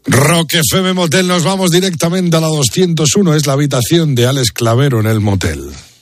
Rock FM Motel, nos vamos directamente a la 201, es la habitación de Alex Clavero en el motel.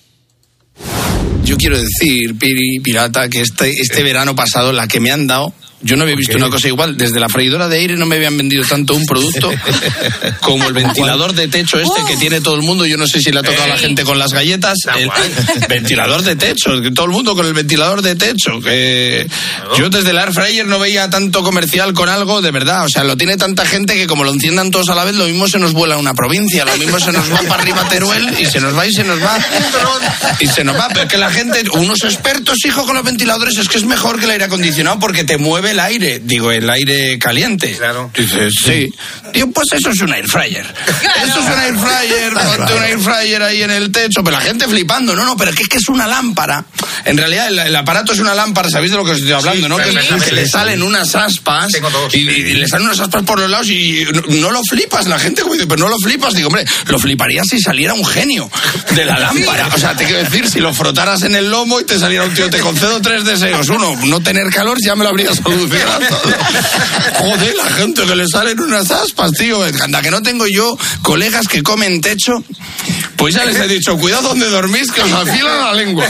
Yo quiero decir, Pirata, que este verano pasado, la que me han dado, yo no había visto una cosa igual. Desde la freidora de aire no me habían vendido tanto un producto como el ventilador de techo que tiene todo el mundo. Yo no sé si le ha tocado a la gente con las galletas. El ventilador de techo, que todo el mundo con el ventilador de techo. Que yo desde el air fryer no veía tanto comercial con algo, de verdad. O sea, lo tiene tanta gente que como lo enciendan todos a la vez, lo mismo se nos vuela una provincia, lo mismo se nos va para arriba Teruel y se nos va y se nos va. Y se nos va, pero que la gente, unos expertos, hijo, con los ventiladores, es que es mejor que el aire acondicionado porque te mueve el aire, el aire caliente. Claro. Dices, sí. Digo, pues eso es un air fryer. Eso es un air fryer, ponte un air fryer ahí en el techo, pero la gente flipando, no, pero es que es una lámpara. En realidad el aparato es una lámpara, ¿sabéis de lo que os estoy hablando, no? Que le salen unas aspas y le salen unas aspas por los lados y no lo flipas. La gente como dice, pero no lo flipas. Digo, hombre, lo fliparías si saliera un genio de la lámpara. O sea, te quiero decir, si lo frotaras en el lomo y te saliera un tío, te concedo 3 deseos. 1, no tener calor, ya me lo habría solucionado. Joder, la gente que le salen unas aspas, tío. Anda, que no tengo yo colegas que comen techo. Pues ya les he dicho, cuidado donde dormís, que os afilan la lengua.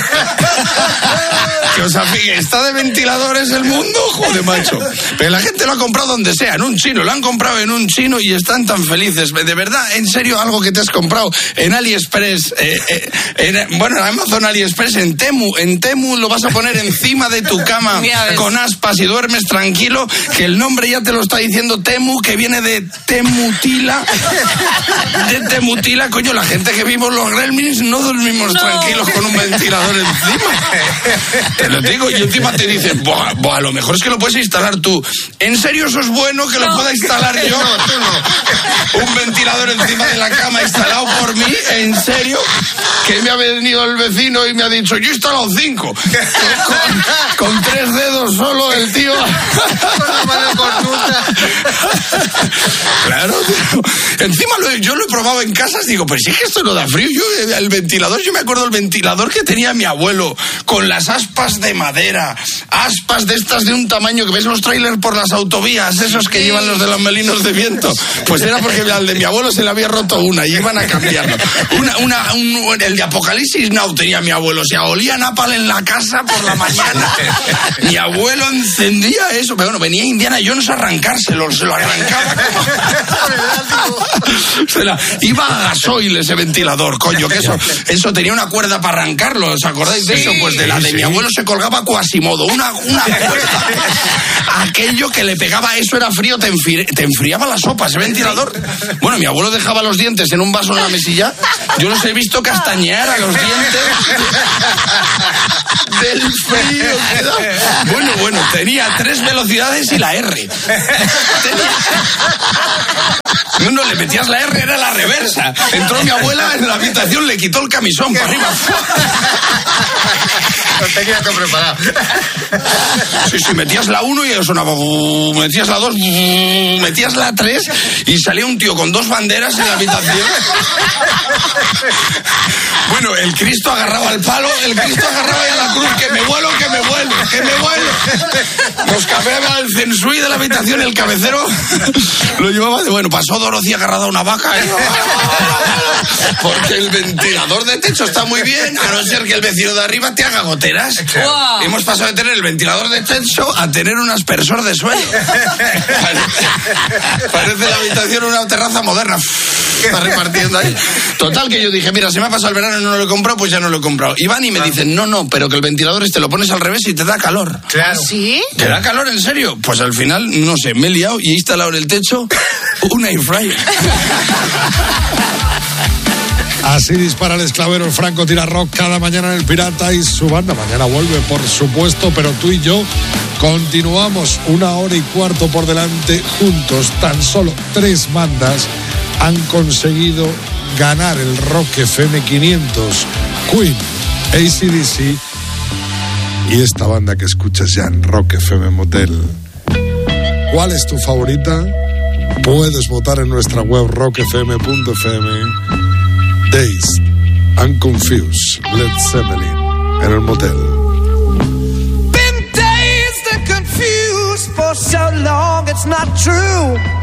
Que os afilan. ¿Está de ventiladores el mundo? Joder, macho. Pero la gente lo ha comprado donde sea, en un chino. Lo han comprado en un chino y están tan felices. De verdad, en serio, algo que te has comprado en AliExpress, en Amazon AliExpress, en Temu lo vas a poner encima de tu cama con aspas y duermes tranquilo, que el nombre ya te lo está diciendo Temu, que viene de Temutila. De Temutila, coño, la gente que vimos los Gremlins no dormimos tranquilos con un ventilador encima. Te lo digo, y encima te dicen, a lo mejor es que lo puedes instalar tú. ¿En serio eso es bueno que lo pueda instalar yo? No. Un ventilador encima de la cama instalado por mí, ¿en serio? Que me ha venido el vecino y me ha dicho, yo he instalado 5. Con 3 dedos solo el tío. Claro, tío. Encima yo lo he probado en casa, digo, pero si es que esto no da frío. El ventilador, yo me acuerdo del ventilador que tenía mi abuelo, con las aspas de madera, aspas de estas de un tamaño que ves los trailers por las autovías, esos que llevan los de los molinos de viento. Pues era porque al de mi abuelo se le había roto una y iban a cambiarlo. El de Apocalipsis Now tenía mi abuelo, o sea, olía napal en la casa por la mañana. Mi abuelo encendía eso, pero bueno, venía Indiana Jones a arrancárselo, se lo arrancaba. Iba a gasoil ese ventilador, coño, que eso tenía una cuerda para arrancarlo, ¿os acordáis de eso? Pues de la de mi abuelo se colgaba Quasimodo, una cuerda. Aquello que le pegaba, eso era frío, te enfriaba la sopa, ese ventilador. Bueno, mi abuelo dejaba los dientes en un vaso en la mesilla, yo los he visto castañear a los dientes del frío. Bueno, tenía 3 velocidades y la R. No, le metías la R, era la reversa. Entró mi abuela en la habitación, le quitó el camisón para arriba. Lo tenía que preparar. Sí, metías la 1 y sonaba, metías la 2, metías la 3 y salía un tío con 2 banderas en la habitación. Bueno, el Cristo agarraba al palo, el Cristo agarraba a la cruz, que me vuelo. Nos cambiaba el feng-shui de la habitación, el cabecero lo llevaba de, pasó Dorothy agarrada a una vaca, porque el ventilador de techo está muy bien, a no ser que el vecino de arriba te haga goteras. Wow. Hemos pasado de tener el ventilador de techo a tener un aspersor de suelo. Parece la habitación una terraza moderna. Está repartiendo ahí. Total, que yo dije, mira, se me ha pasado el verano y no lo he comprado, pues ya no lo he comprado. Y van y me dicen, no, pero que el ventilador lo pones al revés y te da calor. Claro. ¿Sí? ¿Te da calor, en serio? Pues al final, no sé, me he liado y he instalado en el techo un air fryer. Así dispara el esclavero, el Franco tira rock cada mañana en el Pirata y su banda. Mañana vuelve, por supuesto, pero tú y yo continuamos 1 hora y cuarto por delante juntos. Tan solo 3 bandas han conseguido ganar el Rock FM 500. Queen, AC/DC y esta banda que escuchas ya en Rock FM Motel. ¿Cuál es tu favorita? Puedes votar en nuestra web rockfm.fm. Dazed and Confused, Led Zeppelin en el motel. Been dazed and confused for so long, it's not true.